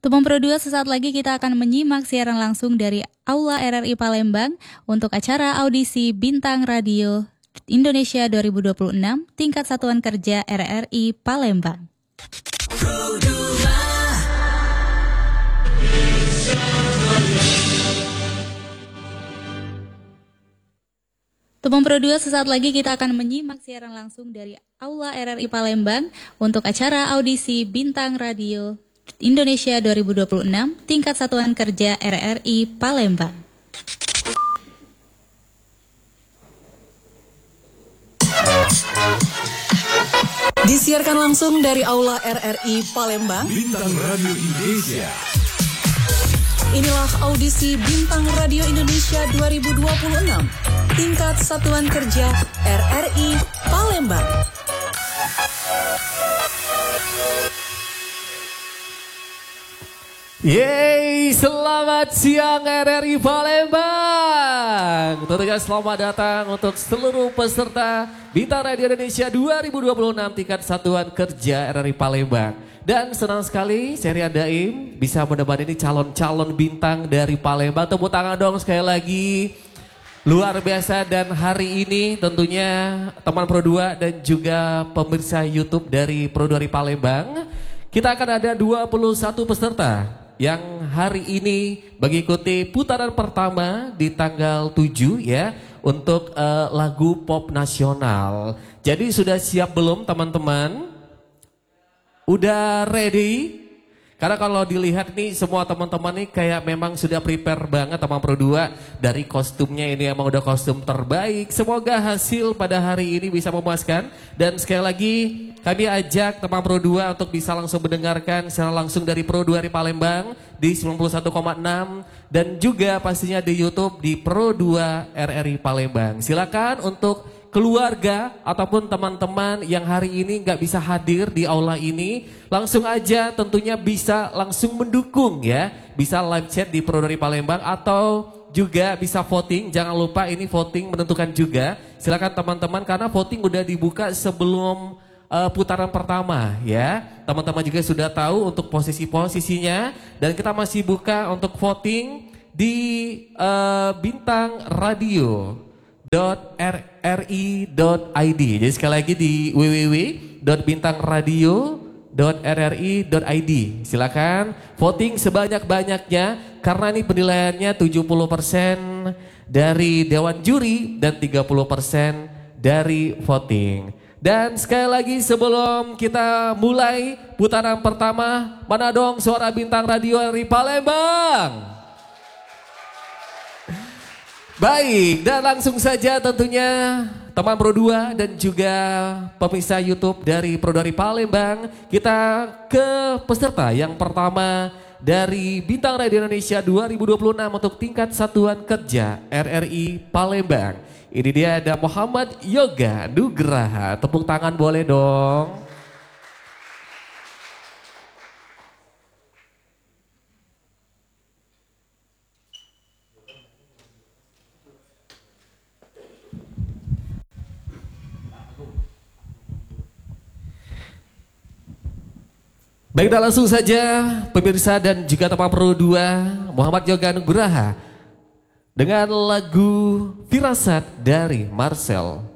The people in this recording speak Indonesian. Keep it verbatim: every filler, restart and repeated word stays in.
Tepung Pro dua, sesaat lagi kita akan menyimak siaran langsung dari Aula R R I Palembang untuk acara audisi Bintang Radio Indonesia dua ribu dua puluh enam tingkat Satuan Kerja R R I Palembang. Pro dua. Tepung Pro dua, sesaat lagi kita akan menyimak siaran langsung dari Aula R R I Palembang untuk acara audisi Bintang Radio Indonesia dua ribu dua puluh enam tingkat Satuan Kerja R R I Palembang. Disiarkan langsung dari Aula R R I Palembang, Bintang Radio Indonesia. Inilah audisi Bintang Radio Indonesia dua ribu dua puluh enam tingkat Satuan Kerja R R I Palembang. Yeay, selamat siang R R I Palembang. Tentunya selamat datang untuk seluruh peserta Bintang Radio Indonesia dua ribu dua puluh enam tingkat Satuan Kerja R R I Palembang. Dan senang sekali saya Rian Daim bisa menemani ini calon-calon bintang dari Palembang. Tepuk tangan dong sekali lagi. Luar biasa, dan hari ini tentunya teman Pro dua dan juga pemirsa YouTube dari Pro dua R I Palembang. Kita akan ada dua puluh satu peserta yang hari ini mengikuti putaran pertama di tanggal tujuh ya untuk uh, lagu pop nasional. Jadi sudah siap belum teman-teman? Udah ready? Karena kalau dilihat nih semua teman-teman nih kayak memang sudah prepare banget teman Pro dua. Dari kostumnya ini emang udah kostum terbaik. Semoga hasil pada hari ini bisa memuaskan. Dan sekali lagi kami ajak teman Pro dua untuk bisa langsung mendengarkan secara langsung dari Pro dua R I Palembang di sembilan puluh satu koma enam. Dan juga pastinya di YouTube di Pro dua R R I Palembang. Silakan untuk keluarga ataupun teman-teman yang hari ini nggak bisa hadir di aula ini, langsung aja tentunya bisa langsung mendukung ya. Bisa live chat di Pro dua R I Palembang atau juga bisa voting. Jangan lupa ini voting menentukan juga. Silakan teman-teman karena voting udah dibuka sebelum uh, putaran pertama ya. Teman-teman juga sudah tahu untuk posisi-posisinya dan kita masih buka untuk voting di uh, Bintang Radio r i dot i d. Jadi sekali lagi di w w w dot bintang radio dot r r i dot i d. Silakan voting sebanyak-banyaknya karena ini penilaiannya tujuh puluh persen dari Dewan Juri dan tiga puluh persen dari voting. Dan sekali lagi sebelum kita mulai putaran pertama, mana dong suara Bintang Radio R R I Palembang? Baik, dan langsung saja tentunya teman Pro dua dan juga pemirsa YouTube dari Pro dua R I Palembang. Kita ke peserta yang pertama dari Bintang Radio Indonesia dua ribu dua puluh enam untuk tingkat Satuan Kerja R R I Palembang. Ini dia ada Muhammad Yoga Nugraha. Tepuk tangan boleh dong. Baik, dan langsung saja pemirsa dan juga teman Pro dua Muhammad Yoga Nugraha dengan lagu Firasat dari Marcel.